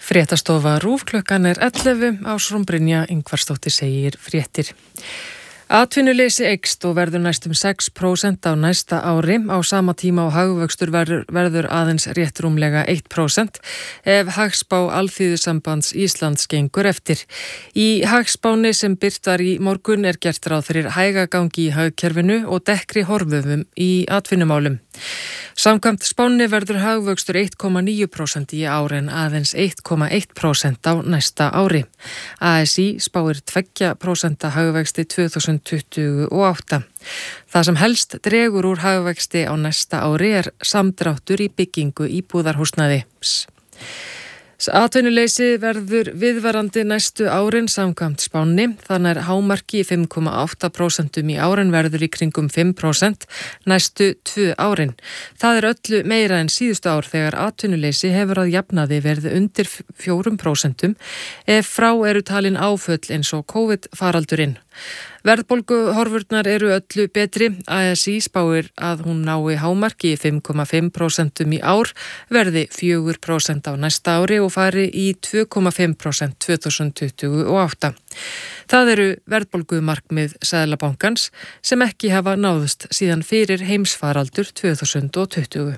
Fréttastofa RÚV klukkan 11 Ásrún Brynja Ingvarsdóttir segir fréttir. Atvinnuleysi eykst og verður næstum 6% á næsta ári á sama tíma og hagvöxtur verður aðeins rétt rúmlega 1% ef hagspá Alþýðusambands Íslands gengur eftir. Í hagspáni sem birt var í morgun gert ráð fyrir hægagangi í hagkerfinu og dekkri horfum í atvinnumálum. Samkvæmt spánni verður hagvöxtur 1,9% í ár en aðeins 1,1% á næsta ári. ASÍ spáir 2% hagvexti 2028. Það sem helst dregur úr hagvexti á næsta ári samdráttur í byggingu íbúðarhúsnæðis. Atvinnuleysi verður viðvarandi næstu árin samkvæmt spánni, þannig hámarki í 5,8% í ár en verður í kringum 5% næstu 2 árin. Það öllu meira en síðustu ár þegar atvinnuleysi hefur að jafnaði verið undir 4% ef frá eru talin áföll eins og COVID-faraldurinn. Verðbólguhorfurnar eru öllu betri. ASÍ spáir að hún nái hámarki í 5,5% í ár, verði 4% á næsta ári og fari í 2,5% 2028. Það eru verðbólgumarkmið Seðlabankans sem ekki hafa náðust síðan fyrir heimsfaraldur 2020.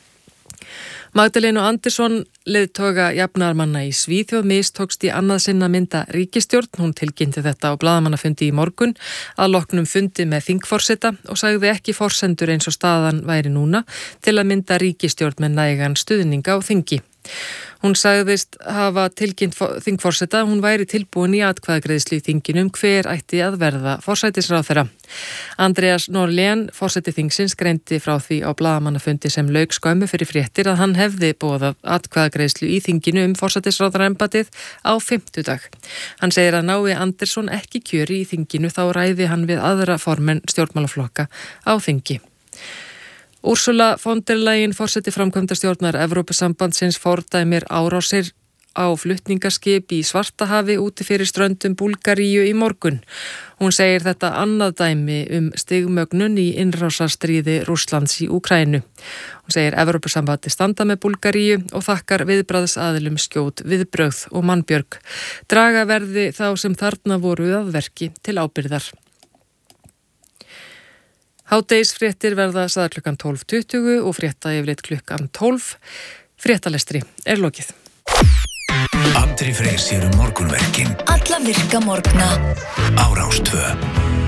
Magdalena Andersson, leiðtoga jafnaðarmanna í Svíþjóð, mistókst í annað sinn að mynda ríkisstjórn. Hún tilkynnti þetta á blaðamannafundi í morgun að loknum fundi með þingforseta og sagði ekki forsendur eins og staðan væri núna til að mynda ríkisstjórn með nægan stuðning á þingi. Hún sagðist hafa tilkynnt þingforseta að hún væri tilbúin í atkvæðagreiðslu í þinginu hver ætti að verða forsætisráðherra. Andreas Norlén, forseti þingsins, greindi frá því á blaðamannafundi sem lauk skömmu fyrir fréttir að hann hefði boðað atkvæðagreiðslu í þinginu forsætisráðherraembættið á fimmtudag. Hann segir að nái Andersson ekki kjöri í þinginu þá ræði hann við aðra formenn stjórnmálaflokka á þingi. Ursula von der Leyen, forseti framkvæmdastjórnar Evrópusambandsins, fordæmir árásir á flutningaskip í Svartahafi úti fyrir ströndum Búlgaríu í morgun. Hún segir þetta annað dæmi stigmögnun í innrásarstríði Rússlands í Úkraínu. Hún segir Evrópusambandi standa með Búlgaríu og þakkar viðbragðsaðilum skjót viðbrögð og mannbjörg. Draga verði þá sem þarna voru að verki til ábyrgðar. Hádegisfréttir verða sagðar klukkan 12:20 og frétta yfirleitt klukkan 12. Fréttalestri lokið. Andri Freyr sér morgunverkin. Alla virka morgna. Á Rás 2.